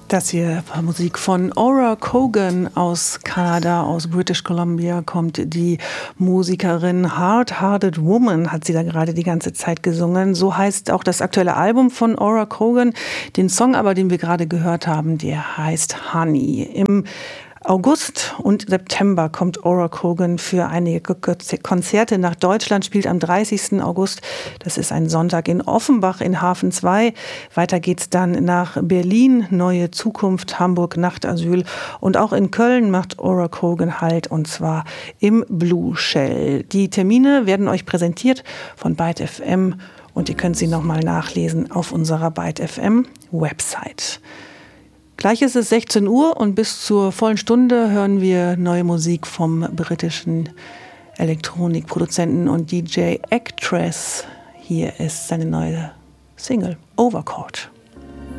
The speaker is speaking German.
Das hier war Musik von Ora Cogan aus Kanada, aus British Columbia kommt die Musikerin. Hard-Hearted Woman hat sie da gerade die ganze Zeit gesungen. So heißt auch das aktuelle Album von Ora Cogan. Den Song aber, den wir gerade gehört haben, der heißt Honey. Im August und September kommt Ora Cogan für einige Konzerte nach Deutschland, spielt am 30. August, das ist ein Sonntag, in Offenbach in Hafen 2. Weiter geht's dann nach Berlin, Neue Zukunft, Hamburg, Nachtasyl, und auch in Köln macht Ora Cogan Halt, und zwar im Blue Shell. Die Termine werden euch präsentiert von Byte FM und ihr könnt sie nochmal nachlesen auf unserer Byte FM Website. Gleich ist es 16 Uhr und bis zur vollen Stunde hören wir neue Musik vom britischen Elektronikproduzenten und DJ Actress. Hier ist seine neue Single Overcourt.